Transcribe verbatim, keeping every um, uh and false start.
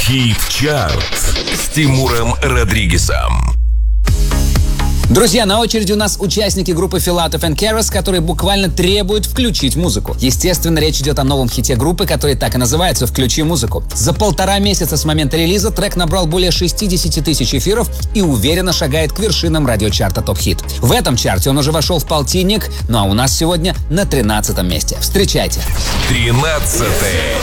Хит-чарт с Тимуром Родригезом. Друзья, на очереди у нас участники группы Filatov and Keras, которые буквально требуют включить музыку. Естественно, речь идет о новом хите группы, который так и называется «Включи музыку». За полтора месяца с момента релиза трек набрал более шестьдесят тысяч эфиров и уверенно шагает к вершинам радиочарта Топ Хит. В этом чарте он уже вошел в полтинник, ну а у нас сегодня на тринадцатом месте. Встречайте! Тринадцатое